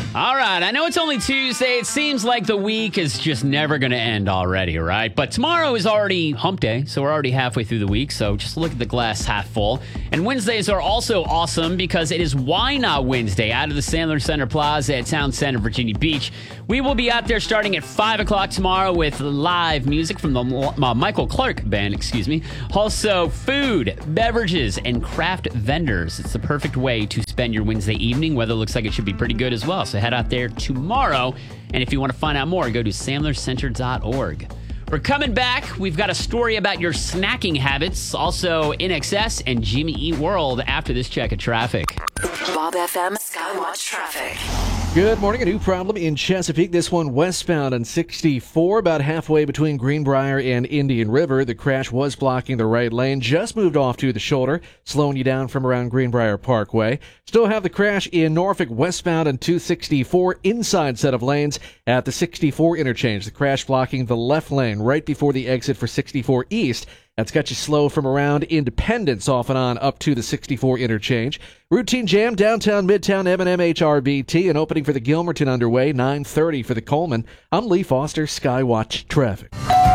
All right, I know it's only Tuesday. It seems like the week is just never going to end already, right? But tomorrow is already hump day, so we're already halfway through the week. So just look at the glass half full. And Wednesdays are also awesome because it is Why Not Wednesday out of the Sandler Center Plaza at Town Center, Virginia Beach. We will be out there starting at 5 o'clock tomorrow with live music from the Michael Clark Band, Also, food, beverages, and craft vendors. It's the perfect way to spend your Wednesday evening. Weather looks like it should be pretty good as well. So head out there tomorrow. And if you want to find out more, go to sandlercenter.org. We're coming back. We've got a story about your snacking habits. Also, INXS and Jimmy Eat World after this check of traffic. Bob FM Skywatch Traffic. Good morning. A new problem in Chesapeake. This one westbound on 64, about halfway between Greenbrier and Indian River. The crash was blocking the right lane. Just moved off to the shoulder, slowing you down from around Greenbrier Parkway. Still have the crash in Norfolk westbound on 264, inside set of lanes at the 64 interchange. The crash blocking the left lane right before the exit for 64 East. That's got you slow from around Independence off and on up to the 64 interchange. Routine jam downtown Midtown M&M HRBT, and opening for the Gilmerton underway, 9:30 for the Coleman. I'm Lee Foster, Skywatch Traffic.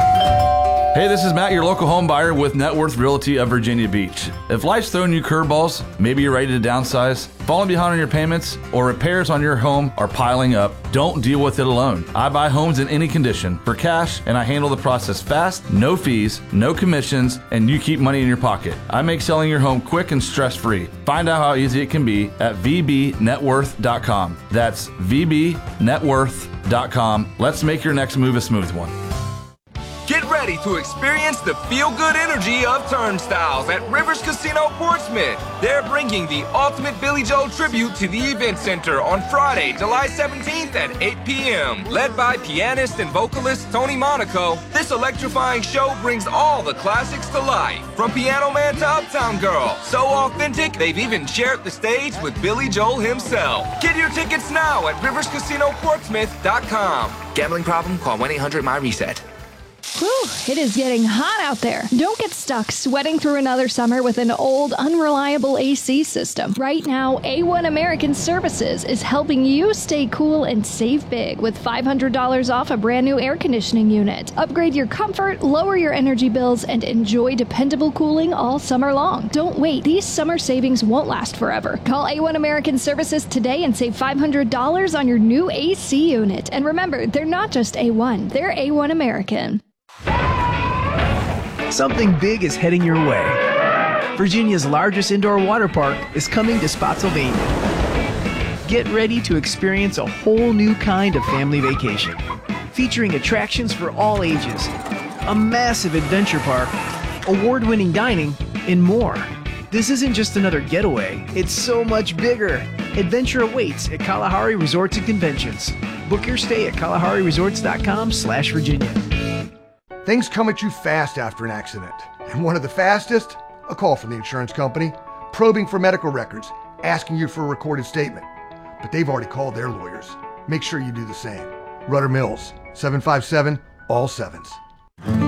Hey, this is Matt, your local home buyer with Net Worth Realty of Virginia Beach. If life's throwing you curveballs, maybe you're ready to downsize, falling behind on your payments, or repairs on your home are piling up, don't deal with it alone. I buy homes in any condition for cash, and I handle the process fast, no fees, no commissions, and you keep money in your pocket. I make selling your home quick and stress-free. Find out how easy it can be at vbnetworth.com. That's vbnetworth.com. Let's make your next move a smooth one. Get ready to experience the feel-good energy of Turnstiles at Rivers Casino Portsmouth. They're bringing the ultimate Billy Joel tribute to the event center on Friday, July 17th at 8 p.m. Led by pianist and vocalist Tony Monaco, this electrifying show brings all the classics to life. From Piano Man to Uptown Girl. So authentic, they've even shared the stage with Billy Joel himself. Get your tickets now at riverscasinoportsmouth.com. Gambling problem? Call 1-800-MY-RESET. Whew, it is getting hot out there. Don't get stuck sweating through another summer with an old, unreliable AC system. Right now, A1 American Services is helping you stay cool and save big with $500 off a brand new air conditioning unit. Upgrade your comfort, lower your energy bills, and enjoy dependable cooling all summer long. Don't wait. These summer savings won't last forever. Call A1 American Services today and save $500 on your new AC unit. And remember, they're not just A1, they're A1 American. Something big is heading your way. Virginia's largest indoor water park is coming to Spotsylvania. Get ready to experience a whole new kind of family vacation, featuring attractions for all ages, a massive adventure park, award-winning dining, and more. This isn't just another getaway, it's so much bigger. Adventure awaits at Kalahari Resorts and Conventions. Book your stay at KalahariResorts.com/Virginia. Things come at you fast after an accident. And one of the fastest? A call from the insurance company, probing for medical records, asking you for a recorded statement. But they've already called their lawyers. Make sure you do the same. Rudder Mills, 757, all sevens.